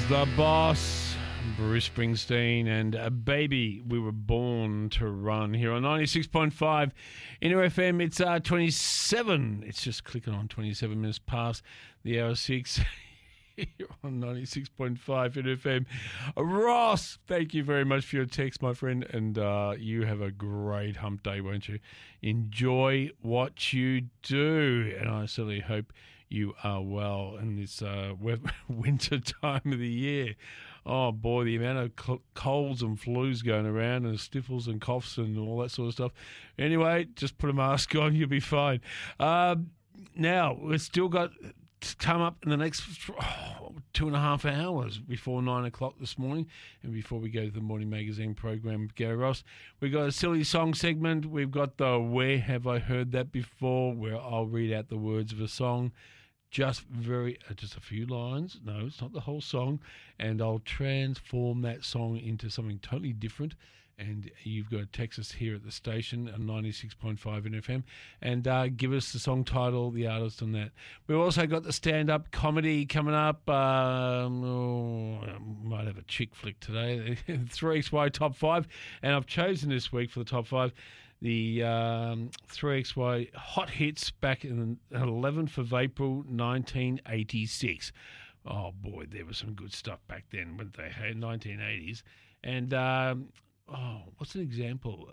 The Boss, Bruce Springsteen, and Baby, We Were Born to Run here on 96.5 Inner FM. It's 27. It's just clicking on 27 minutes past the hour 6 here on 96.5 Inner FM. Ross, thank you very much for your text, my friend, and you have a great hump day, won't you? Enjoy what you do, and I certainly hope you are well in this winter time of the year. Oh, boy, the amount of colds and flus going around and sniffles and coughs and all that sort of stuff. Anyway, just put a mask on, you'll be fine. Now, we've still got to come up in the next 2.5 hours before 9 o'clock this morning and before we go to the Morning Magazine program with Gary Ross. We've got a silly song segment. We've got the Where Have I Heard That Before, where I'll read out the words of a song. Just a few lines. No, it's not the whole song. And I'll transform that song into something totally different. And you've got to text us here at the station at 96.5 in FM and give us the song title, the artist, and that. We've also got the stand-up comedy coming up. Might have a chick flick today. 3XY Top 5. And I've chosen this week for the Top 5 the 3XY Hot Hits back in the 11th of April 1986. Oh, boy, there was some good stuff back then, weren't they? Hey, 1980s. And what's an example?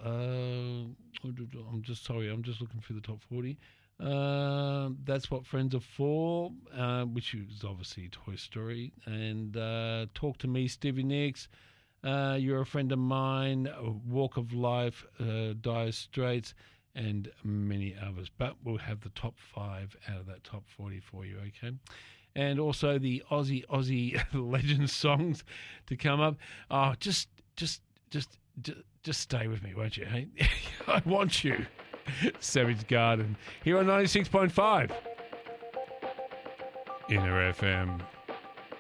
I'm just looking through the top 40. That's What Friends Are For, which is obviously Toy Story. And Talk to Me, Stevie Nicks. You're a Friend of Mine, Walk of Life, Dire Straits, and many others. But we'll have the top 5 out of that top 40 for you, okay? And also the Aussie legend songs to come up. Oh, just stay with me, won't you? Hey, I want you. Savage Garden here on 96.5 Inner FM.